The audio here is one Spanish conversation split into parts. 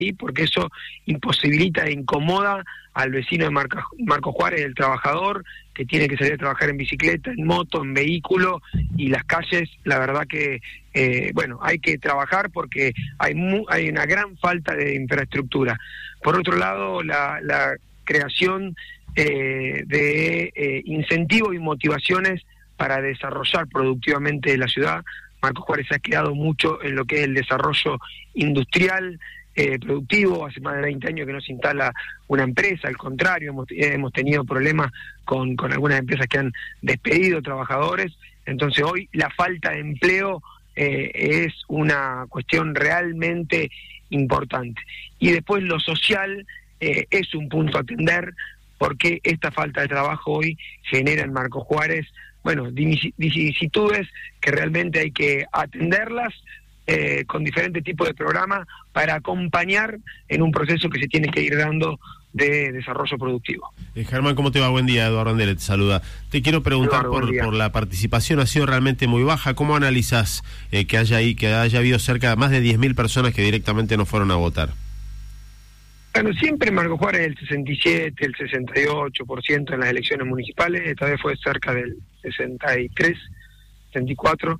y porque eso imposibilita e incomoda al vecino de Marcos Juárez, el trabajador, que tiene que salir a trabajar en bicicleta, en moto, en vehículo, y las calles, la verdad que, hay que trabajar porque hay una gran falta de infraestructura. Por otro lado, la creación de incentivos y motivaciones para desarrollar productivamente la ciudad. Marcos Juárez se ha quedado mucho en lo que es el desarrollo industrial, productivo. Hace más de 20 años que no se instala una empresa, al contrario, hemos tenido problemas con algunas empresas que han despedido trabajadores. Entonces hoy la falta de empleo es una cuestión realmente importante. Y después lo social es un punto a atender, porque esta falta de trabajo hoy genera en Marcos Juárez, vicisitudes que realmente hay que atenderlas con diferentes tipos de programas para acompañar en un proceso que se tiene que ir dando de desarrollo productivo. Germán, ¿cómo te va? Buen día, Eduardo Anderle te saluda. Te quiero preguntar por la participación, ha sido realmente muy baja. ¿Cómo analizas que haya habido cerca de más de 10.000 personas que directamente no fueron a votar? Bueno, siempre en Marcos Juárez el 67, el 68% en las elecciones municipales, esta vez fue cerca del 63, 64.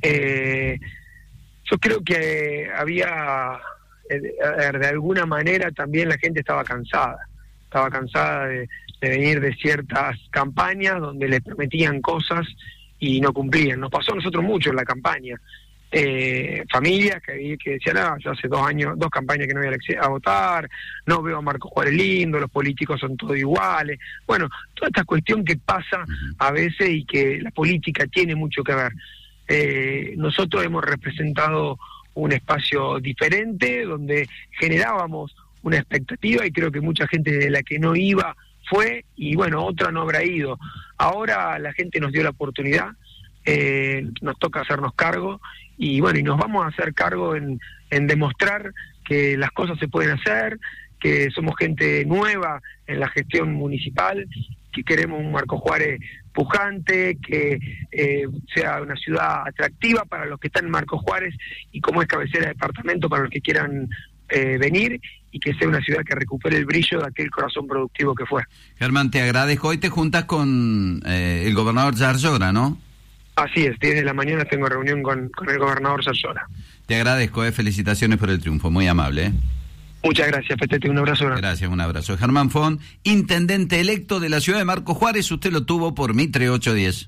Yo creo que había, de alguna manera también la gente estaba cansada de venir de ciertas campañas donde les prometían cosas y no cumplían. Nos pasó a nosotros mucho en la campaña. Familias que decían, yo hace 2 campañas que no voy a votar, no veo a Marcos Juárez lindo, los políticos son todos iguales. Bueno, toda esta cuestión que pasa a veces y que la política tiene mucho que ver. Nosotros hemos representado un espacio diferente donde generábamos una expectativa, y creo que mucha gente de la que no iba fue, y otra no habrá ido. Ahora la gente nos dio la oportunidad, nos toca hacernos cargo, y nos vamos a hacer cargo en demostrar que las cosas se pueden hacer, que somos gente nueva en la gestión municipal, que queremos un Marcos Juárez pujante, que sea una ciudad atractiva para los que están en Marcos Juárez, y como es cabecera de departamento para los que quieran venir, y que sea una ciudad que recupere el brillo de aquel corazón productivo que fue. Germán, te agradezco. Hoy te juntas con el gobernador Zarzora, ¿no? Así es, 10 de la mañana tengo reunión con el gobernador Zarzora. Te agradezco, felicitaciones por el triunfo, muy amable. Muchas gracias, Petete, un abrazo. Gracias, un abrazo. Germán Font, intendente electo de la ciudad de Marcos Juárez, usted lo tuvo por Mitre 810.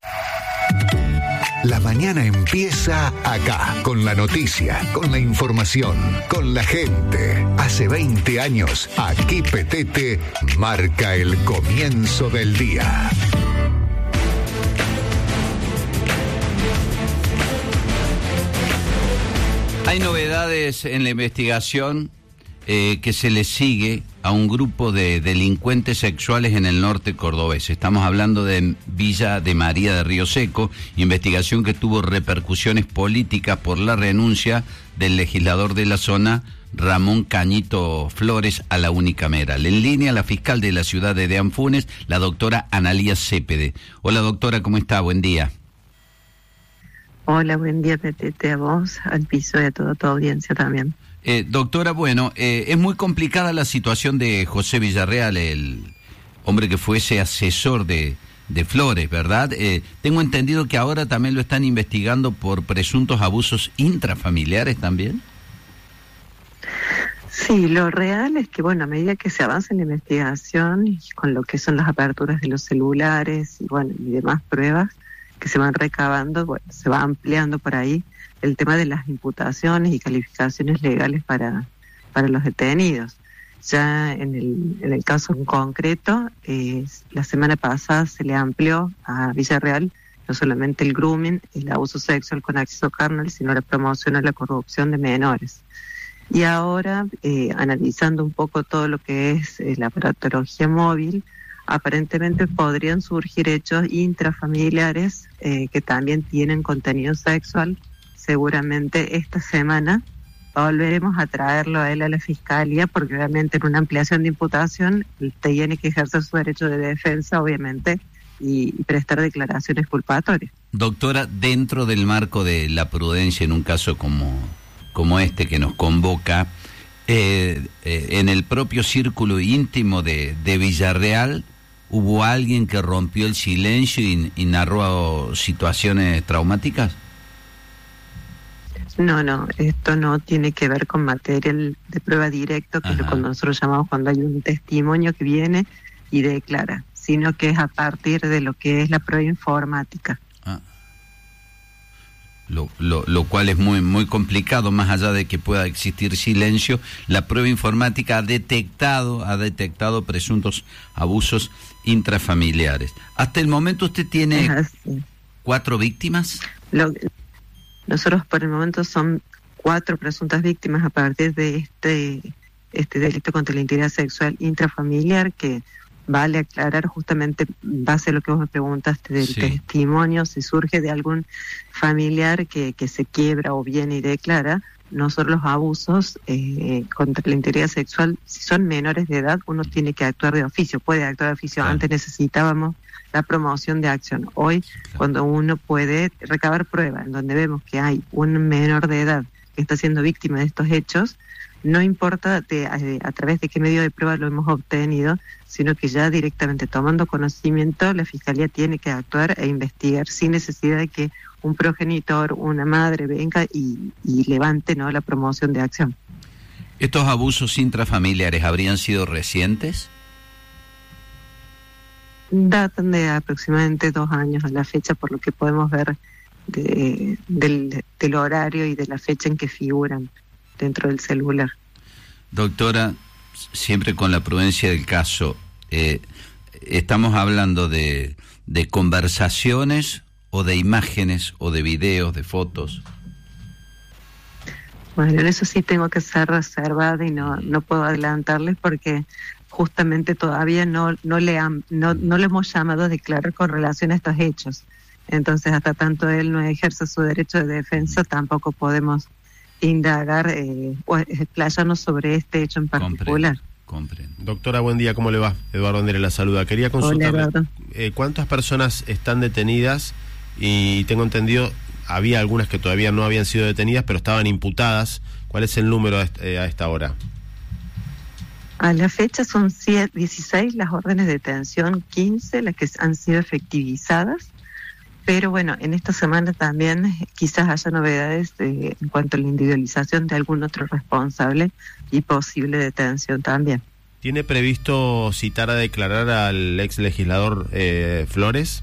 La mañana empieza acá, con la noticia, con la información, con la gente. Hace 20 años, aquí Petete marca el comienzo del día. Hay novedades en la investigación que se le sigue a un grupo de delincuentes sexuales en el norte cordobés. Estamos hablando de Villa de María de Río Seco, investigación que tuvo repercusiones políticas por la renuncia del legislador de la zona, Ramón Cañito Flores, a la unicameral. En línea, la fiscal de la ciudad de Deanfunes, la doctora Analía Cepede. Hola, doctora, ¿cómo está? Buen día. Hola, buen día, Petete, a vos, al piso y a toda tu audiencia también. Doctora, es muy complicada la situación de José Villarreal, el hombre que fuese asesor de Flores, ¿verdad? Tengo entendido que ahora también lo están investigando por presuntos abusos intrafamiliares también. Sí, lo real es que, a medida que se avanza en la investigación y con lo que son las aperturas de los celulares y demás pruebas que se van recabando, se va ampliando por ahí el tema de las imputaciones y calificaciones legales para los detenidos. Ya en el caso en concreto, la semana pasada se le amplió a Villarreal no solamente el grooming, el abuso sexual con acceso carnal, sino la promoción a la corrupción de menores. Y ahora, analizando un poco todo lo que es la aparatología móvil, aparentemente podrían surgir hechos intrafamiliares que también tienen contenido sexual. Seguramente esta semana volveremos a traerlo a él a la fiscalía, porque obviamente en una ampliación de imputación tiene que ejercer su derecho de defensa, obviamente, y prestar declaraciones culpatorias. Doctora, dentro del marco de la prudencia en un caso como este que nos convoca, En el propio círculo íntimo de Villarreal, ¿hubo alguien que rompió el silencio y narró situaciones traumáticas? No, esto no tiene que ver con material de prueba directo, que es lo que nosotros llamamos cuando hay un testimonio que viene y declara, sino que es a partir de lo que es la prueba informática. Lo cual es muy muy complicado, más allá de que pueda existir silencio. La prueba informática ha detectado presuntos abusos intrafamiliares. Hasta el momento usted tiene 4 víctimas. Nosotros por el momento son 4 presuntas víctimas a partir de este delito contra la integridad sexual intrafamiliar, que vale aclarar justamente en base a lo que vos me preguntaste del testimonio, si surge de algún familiar que se quiebra o viene y declara. Nosotros los abusos contra la integridad sexual, si son menores de edad, uno tiene que actuar de oficio, puede actuar de oficio. Antes necesitábamos la promoción de acción. Hoy, cuando uno puede recabar pruebas en donde vemos que hay un menor de edad que está siendo víctima de estos hechos, no importa a través de qué medio de prueba lo hemos obtenido, sino que ya directamente tomando conocimiento, la Fiscalía tiene que actuar e investigar sin necesidad de que un progenitor, una madre venga y levante, ¿no?, la promoción de acción. ¿Estos abusos intrafamiliares habrían sido recientes? Datan de aproximadamente 2 años a la fecha, por lo que podemos ver del horario y de la fecha en que figuran dentro del celular. Doctora, siempre con la prudencia del caso, ¿estamos hablando de conversaciones o de imágenes o de videos, de fotos? Bueno, en eso sí tengo que ser reservada y no puedo adelantarles porque justamente todavía no le hemos llamado a declarar con relación a estos hechos. Entonces, hasta tanto él no ejerce su derecho de defensa, tampoco podemos indagar o explayarnos sobre este hecho en particular. Comprendo. Doctora, buen día, ¿cómo le va? Eduardo Andere la saluda. Quería consultarle cuántas personas están detenidas, y tengo entendido había algunas que todavía no habían sido detenidas pero estaban imputadas. ¿Cuál es el número a esta hora? A la fecha son 16 las órdenes de detención, 15 las que han sido efectivizadas. Pero bueno, en esta semana también quizás haya novedades en cuanto a la individualización de algún otro responsable y posible detención también. ¿Tiene previsto citar a declarar al ex legislador Flores?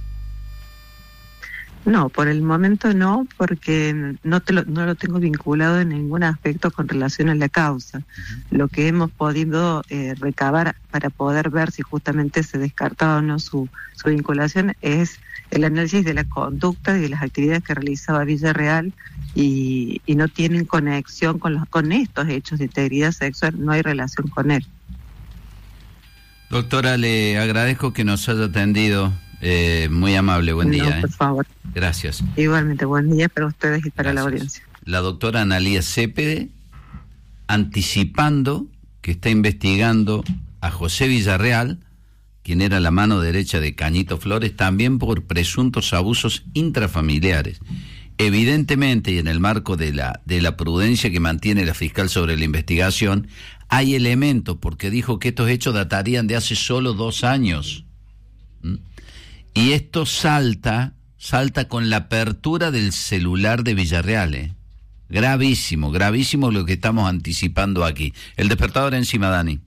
No, por el momento no, porque no lo tengo vinculado en ningún aspecto con relación a la causa. Lo que hemos podido recabar para poder ver si justamente se descartaba o no su vinculación es el análisis de la conducta y de las actividades que realizaba Villarreal y no tienen conexión con estos hechos de integridad sexual, no hay relación con él. Doctora, le agradezco que nos haya atendido. Muy amable, buen día. Por favor. Gracias. Igualmente, buen día para ustedes y para la audiencia. La doctora Analía Cepede, anticipando que está investigando a José Villarreal, quien era la mano derecha de Cañito Flores, también por presuntos abusos intrafamiliares. Evidentemente, y en el marco de la prudencia que mantiene la fiscal sobre la investigación, hay elementos, porque dijo que estos hechos datarían de hace solo 2 años. Y esto salta con la apertura del celular de Villarreal. Gravísimo lo que estamos anticipando aquí. El despertador encima, Dani.